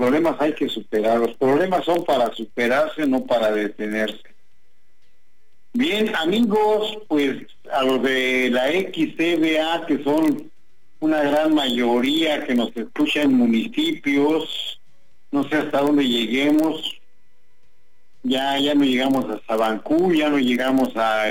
problemas hay que superar. Los problemas son para superarse, no para detenerse. Bien, amigos, pues a los de la XCBA, que son una gran mayoría que nos escucha en municipios, no sé hasta dónde lleguemos, ya no llegamos a Sabancú, ya no llegamos a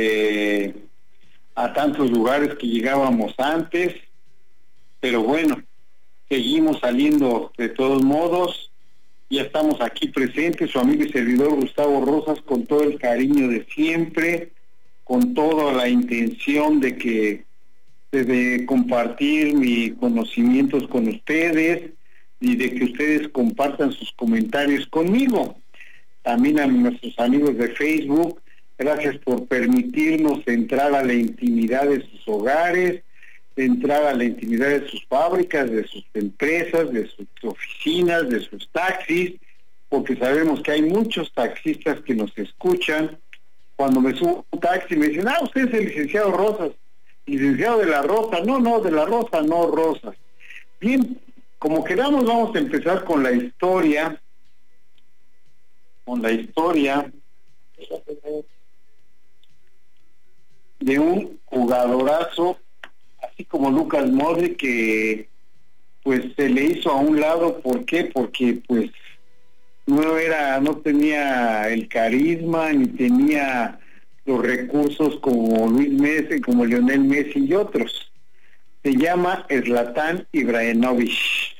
tantos lugares que llegábamos antes, pero bueno, seguimos saliendo de todos modos. Ya estamos aquí presentes, su amigo y servidor Gustavo Rosas, con todo el cariño de siempre, con toda la intención de compartir mis conocimientos con ustedes y de que ustedes compartan sus comentarios conmigo. También a nuestros amigos de Facebook, gracias por permitirnos entrar a la intimidad de sus hogares, entrar a la intimidad de sus fábricas, de sus empresas, de sus oficinas, de sus taxis, porque sabemos que hay muchos taxistas que nos escuchan. Cuando me subo a un taxi me dicen, usted es el licenciado Rosas, licenciado de la Rosa. No, de la Rosa, no Rosas. Bien, como quedamos, vamos a empezar con la historia, de un jugadorazo, así como Lucas Modric, que pues se le hizo a un lado. ¿Por qué? Porque pues no tenía el carisma ni tenía los recursos como Luis Messi, como Lionel Messi y otros. Se llama Zlatan Ibrahimovic,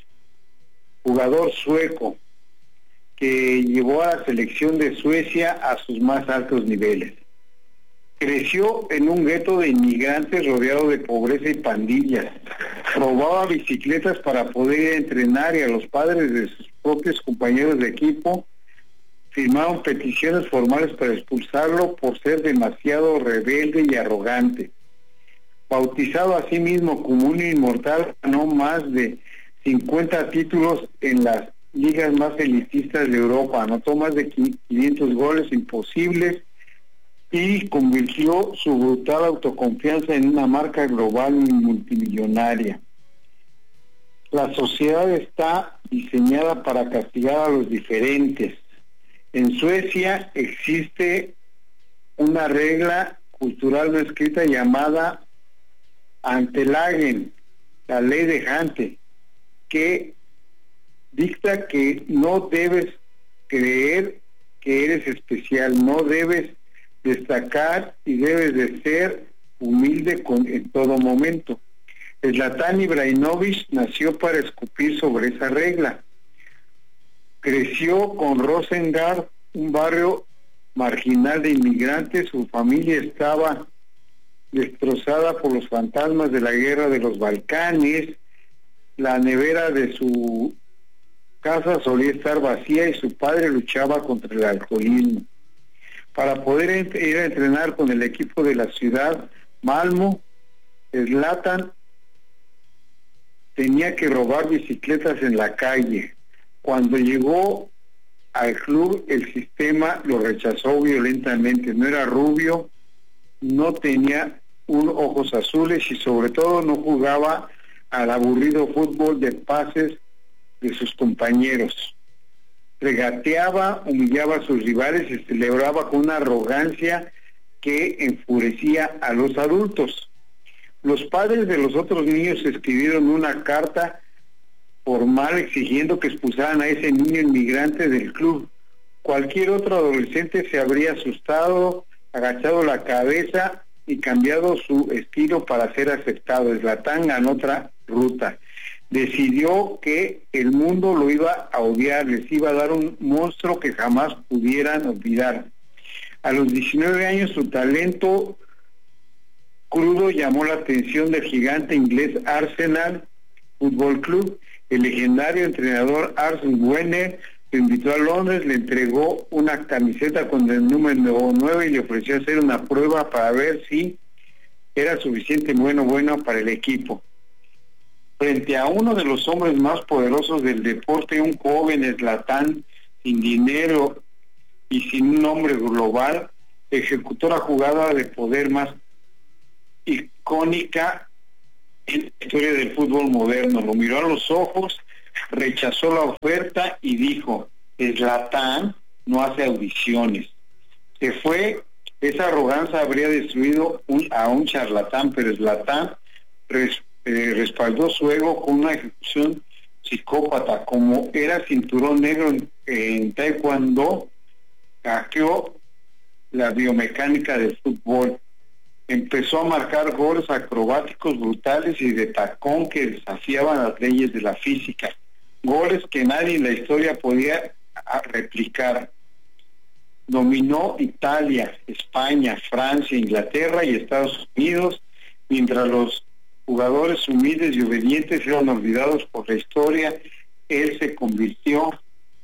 jugador sueco que llevó a la selección de Suecia a sus más altos niveles. Creció en un gueto de inmigrantes rodeado de pobreza y pandillas. Robaba bicicletas para poder entrenar, y a los padres de sus propios compañeros de equipo firmaron peticiones formales para expulsarlo por ser demasiado rebelde y arrogante. Bautizado a sí mismo como un inmortal, ganó más de 50 títulos en las ligas más elitistas de Europa, anotó más de 500 goles imposibles y convirtió su brutal autoconfianza en una marca global y multimillonaria. La sociedad está diseñada para castigar a los diferentes. En Suecia existe una regla cultural no escrita llamada Antelagen, la ley de Hante, que dicta que no debes creer que eres especial, no debes destacar y debes de ser humilde en todo momento. Zlatan Ibrahimovic nació para escupir sobre esa regla. Creció con Rosengard, un barrio marginal de inmigrantes. Su familia estaba destrozada por los fantasmas de la guerra de los Balcanes. La nevera de su casa solía estar vacía y su padre luchaba contra el alcoholismo. Para poder ir a entrenar con el equipo de la ciudad Malmö, Zlatan tenía que robar bicicletas en la calle. Cuando llegó al club, el sistema lo rechazó violentamente. No era rubio, no tenía ojos azules y sobre todo no jugaba al aburrido fútbol de pases de sus compañeros. Regateaba, humillaba a sus rivales y celebraba con una arrogancia que enfurecía a los adultos. Los padres de los otros niños escribieron una carta formal exigiendo que expulsaran a ese niño inmigrante del club. Cualquier otro adolescente se habría asustado, agachado la cabeza y cambiado su estilo para ser aceptado. Zlatan ganó otra ruta. Decidió que el mundo lo iba a odiar, les iba a dar un monstruo que jamás pudieran olvidar. A los 19 años su talento crudo llamó la atención del gigante inglés Arsenal Fútbol Club. El legendario entrenador Arsene Wenger lo invitó a Londres, le entregó una camiseta con el número 9 y le ofreció hacer una prueba para ver si era suficiente bueno para el equipo. Frente a uno de los hombres más poderosos del deporte, un joven Zlatan sin dinero y sin un nombre global, ejecutó la jugada de poder más icónica en la historia del fútbol moderno. Lo miró a los ojos, rechazó la oferta y dijo: Zlatan no hace audiciones. Se fue. Esa arrogancia habría destruido a un charlatán, pero Zlatan respaldó su ego con una ejecución psicópata. Como era cinturón negro en taekwondo, hackeó la biomecánica del fútbol. Empezó a marcar goles acrobáticos brutales y de tacón que desafiaban las leyes de la física. Goles que nadie en la historia podía replicar. Dominó Italia, España, Francia, Inglaterra y Estados Unidos, mientras los jugadores humildes y obedientes eran olvidados por la historia. Él se convirtió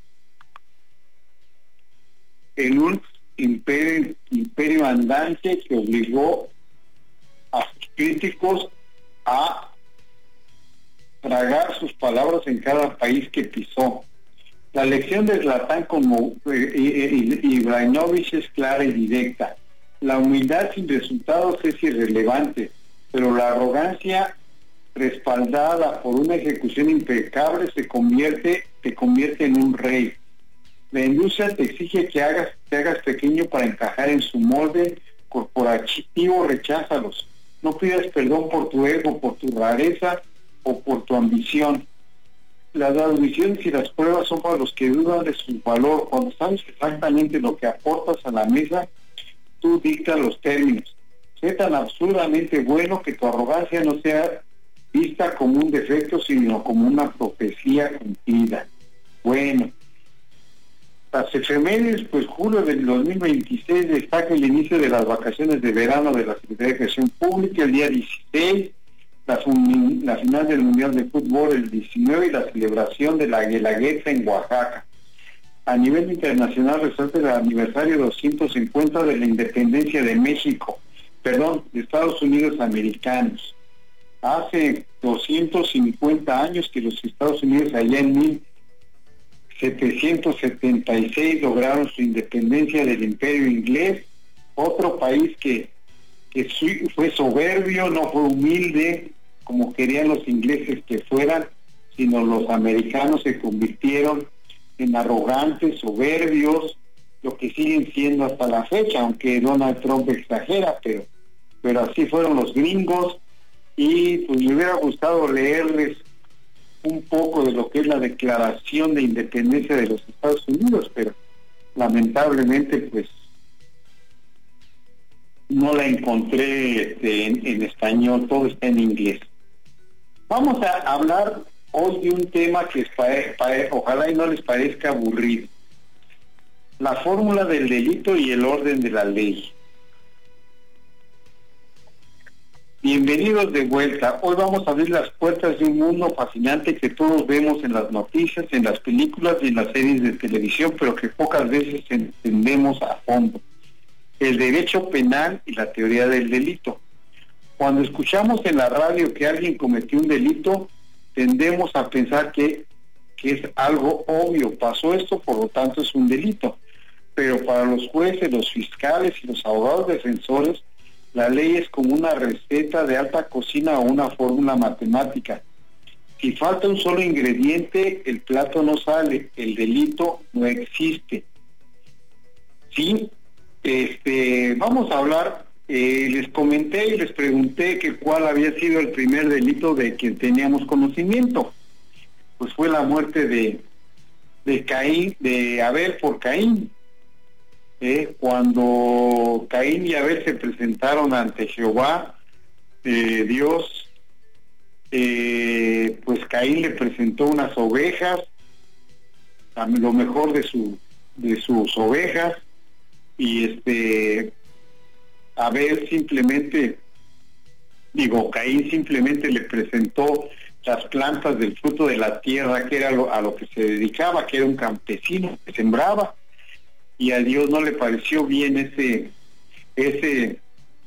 en un imperio andante que obligó a sus críticos a tragar sus palabras en cada país que pisó. La lección de Zlatan como Ibrahimovic es clara y directa. La humildad sin resultados es irrelevante, pero la arrogancia respaldada por una ejecución impecable te convierte en un rey. La industria te exige que te hagas pequeño para encajar en su molde corporativo. Recházalos. No pidas perdón por tu ego, por tu rareza o por tu ambición. Las audiciones y las pruebas son para los que dudan de su valor. Cuando sabes exactamente lo que aportas a la mesa, tú dictas los términos. Sé tan absurdamente bueno que tu arrogancia no sea vista como un defecto, sino como una profecía cumplida. Bueno, las efemérides, pues julio del 2026 destaca el inicio de las vacaciones de verano de la Secretaría de Educación Pública, el día 16, la final del Mundial de Fútbol el 19 y la celebración de la Guelaguetza en Oaxaca. A nivel internacional resalta el aniversario 250 de la independencia de de Estados Unidos americanos. Hace 250 años que los Estados Unidos, allá en 1776, lograron su independencia del Imperio Inglés, otro país que fue soberbio, no fue humilde como querían los ingleses que fueran, sino los americanos se convirtieron en arrogantes, soberbios, lo que siguen siendo hasta la fecha, aunque Donald Trump exagera, pero así fueron los gringos. Y pues me hubiera gustado leerles un poco de lo que es la Declaración de Independencia de los Estados Unidos, pero lamentablemente pues no la encontré en español, todo está en inglés. Vamos a hablar hoy de un tema que ojalá y no les parezca aburrido: la fórmula del delito y el orden de la ley. Bienvenidos de vuelta. Hoy vamos a abrir las puertas de un mundo fascinante que todos vemos en las noticias, en las películas y en las series de televisión, pero que pocas veces entendemos a fondo: el derecho penal y la teoría del delito. Cuando escuchamos en la radio que alguien cometió un delito, tendemos a pensar que es algo obvio. Pasó esto, por lo tanto es un delito. Pero para los jueces, los fiscales y los abogados defensores, la ley es como una receta de alta cocina o una fórmula matemática. Si falta un solo ingrediente, el plato no sale, el delito no existe. Sí, vamos a hablar, les comenté y les pregunté que cuál había sido el primer delito de que teníamos conocimiento. Pues fue la muerte de Abel por Caín. Cuando Caín y Abel se presentaron ante Jehová, Dios, pues Caín le presentó unas ovejas, lo mejor de sus ovejas, y Caín simplemente le presentó las plantas del fruto de la tierra, que era a lo que se dedicaba, que era un campesino que sembraba. Y a Dios no le pareció bien ese, ¿qué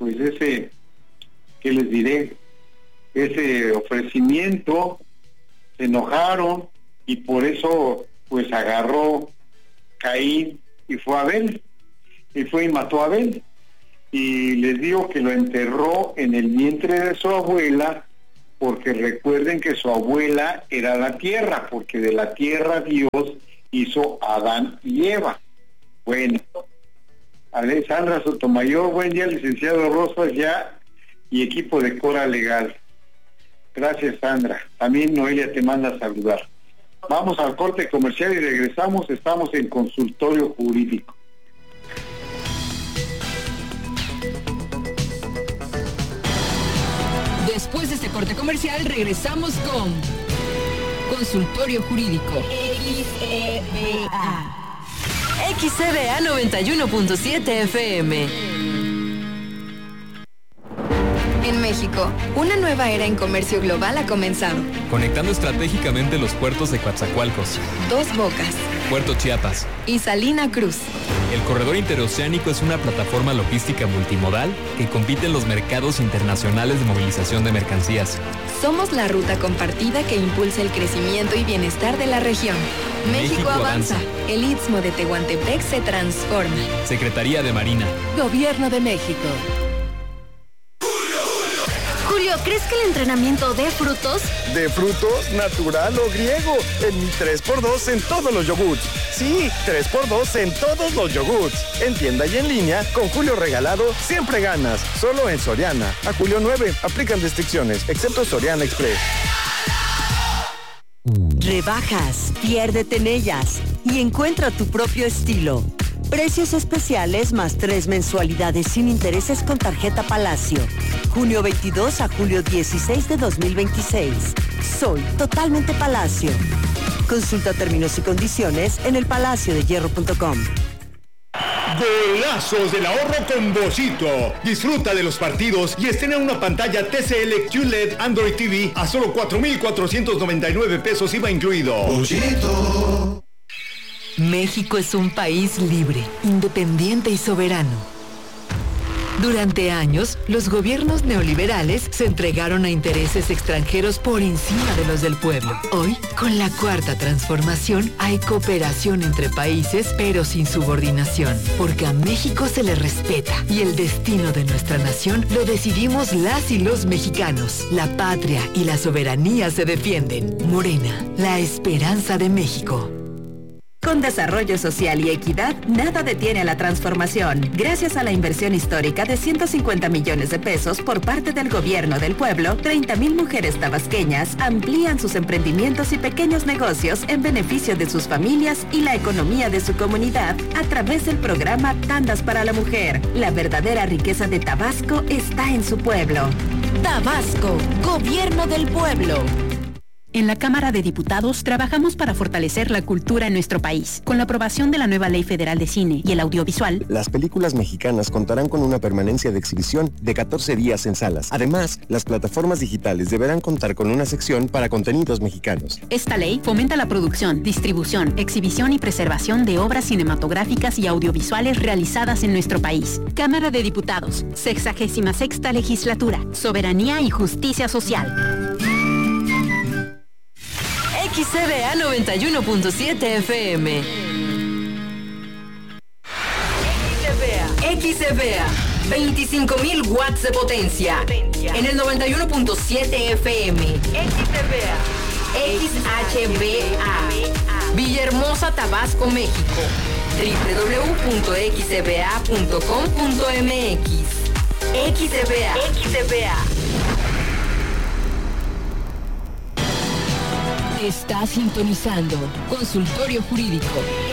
les diré? Ese ofrecimiento. Se enojaron y por eso pues agarró Caín y fue a Abel, y fue y mató a Abel, y les digo que lo enterró en el vientre de su abuela porque recuerden que su abuela era la tierra, porque de la tierra Dios hizo a Adán y Eva. Bueno, Alessandra Sotomayor, buen día, licenciado Rosas ya y equipo de Cora Legal. Gracias, Sandra. También Noelia te manda a saludar. Vamos al corte comercial y regresamos. Estamos en consultorio jurídico. Después de este corte comercial, regresamos con Consultorio Jurídico. XCBA 91.7 FM. En México, una nueva era en comercio global ha comenzado. Conectando estratégicamente los puertos de Coatzacoalcos, Dos Bocas Puerto Chiapas y Salina Cruz. El corredor interoceánico es una plataforma logística multimodal que compite en los mercados internacionales de movilización de mercancías. Somos la ruta compartida que impulsa el crecimiento y bienestar de la región. México avanza. El Istmo de Tehuantepec se transforma. Secretaría de Marina. Gobierno de México. Julio, ¿crees que el entrenamiento de frutos? ¿De frutos, natural o griego? En mi 3x2 en todos los yogurts. Sí, 3x2 en todos los yogurts. En tienda y en línea, con Julio regalado, siempre ganas. Solo en Soriana. A julio 9, aplican restricciones, excepto Soriana Express. Rebajas, piérdete en ellas y encuentra tu propio estilo. Precios especiales más 3 mensualidades sin intereses con tarjeta Palacio. Junio 22 a julio 16 de 2026. Soy totalmente Palacio. Consulta términos y condiciones en elpalaciodehierro.com. Golazos del ahorro con Bollito. Disfruta de los partidos y estrena una pantalla TCL QLED Android TV a solo 4,499 pesos IVA incluido. Bollito. México es un país libre, independiente y soberano. Durante años, los gobiernos neoliberales se entregaron a intereses extranjeros por encima de los del pueblo. Hoy, con la Cuarta Transformación, hay cooperación entre países, pero sin subordinación, porque a México se le respeta y el destino de nuestra nación lo decidimos las y los mexicanos. La patria y la soberanía se defienden. Morena, la esperanza de México. Con desarrollo social y equidad, nada detiene a la transformación. Gracias a la inversión histórica de 150 millones de pesos por parte del gobierno del pueblo, 30,000 mujeres tabasqueñas amplían sus emprendimientos y pequeños negocios en beneficio de sus familias y la economía de su comunidad a través del programa Tandas para la Mujer. La verdadera riqueza de Tabasco está en su pueblo. Tabasco, Gobierno del Pueblo. En la Cámara de Diputados trabajamos para fortalecer la cultura en nuestro país. Con la aprobación de la nueva Ley Federal de Cine y el Audiovisual, las películas mexicanas contarán con una permanencia de exhibición de 14 días en salas. Además, las plataformas digitales deberán contar con una sección para contenidos mexicanos. Esta ley fomenta la producción, distribución, exhibición y preservación de obras cinematográficas y audiovisuales realizadas en nuestro país. Cámara de Diputados, 66ª Legislatura, Soberanía y Justicia Social. XCBA 91.7 FM. XCBA, 25,000 watts de potencia. En el 91.7 FM. XCBA. XHBA. Villahermosa, Tabasco, México. www.xcba.com.mx. XCBA. Está sintonizando Consultorio Jurídico.